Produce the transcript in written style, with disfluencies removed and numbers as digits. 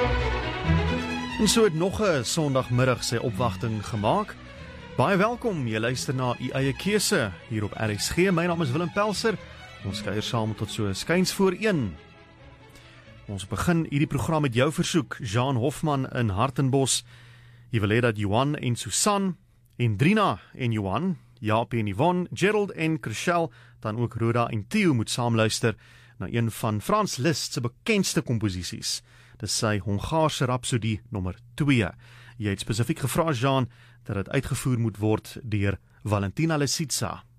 En so het nog 'n Sondagmiddag sy opwagting gemaak. Baie welkom, jy luister na U Eie Keuse hier op RSG. My naam is Willem Pelser. Ons kuier saam tot so skuins voor 1. Ons begin hierdie program met jou versoek, Jean Hofman in Hartenbos. Jy wil hê dat Johan en Susan en Drina en Johan, Jaapie en Yvonne, Gerald en Chriselle, dan ook Rhoda en Theo moet saamluister na een van Franz Liszt se bekendste komposisies. Dis sy Hongaarse Rapsodie nommer 2. Jy het spesifiek gevra, Jean, dat dit uitgevoer moet word deur Valentina Lisitsa.